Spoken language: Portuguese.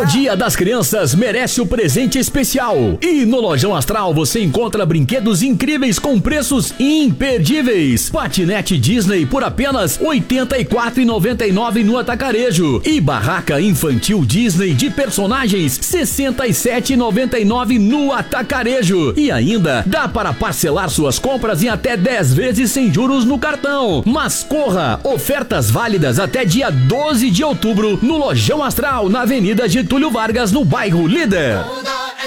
O Dia das Crianças merece o presente especial. E no Lojão Astral você encontra brinquedos incríveis com preços imperdíveis. Patinete Disney por apenas R$ 84,99 no Atacarejo. E barraca infantil Disney de personagens R$ 67,99 no Atacarejo. E ainda dá para parcelar suas compras em até 10 vezes sem juros no cartão. Mas corra! Ofertas válidas até dia 12 de outubro no Lojão Astral, na Avenida Getúlio Vargas, no bairro Líder.